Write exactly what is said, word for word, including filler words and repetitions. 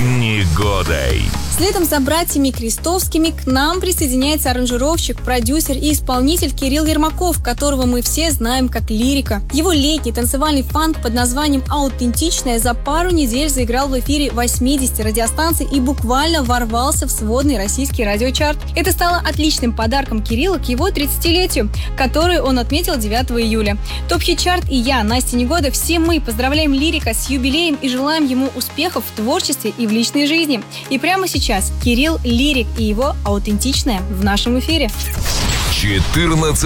Негодой. Следом за братьями Крестовскими к нам присоединяется аранжировщик, продюсер и исполнитель Кирилл Ермаков, которого мы все знаем как Лирика. Его летний танцевальный фанк под названием «Аутентичная» за пару недель заиграл в эфире восьмидесяти радиостанций и буквально ворвался в сводный российский радиочарт. Это стало отличным подарком Кирилла к его тридцатилетию, который он отметил девятого июля. Топ-хит-чарт и я, Настя Негода, все мы поздравляем Лирика с юбилеем и желаем ему успехов в творчестве и в личной жизни. И прямо сейчас Сейчас Кирилл Лирик и его «Аутентичная» в нашем эфире. четырнадцать